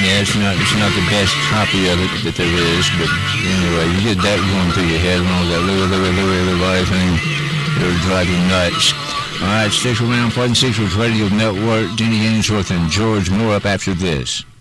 Yeah, it's not the best copy of it that there is, but anyway, you get that going through your head along with that Louie thing. It'll drive you nuts. All right, stick around, Pleasant Secrets Radio Network. Denny Ainsworth and George Moore up after this.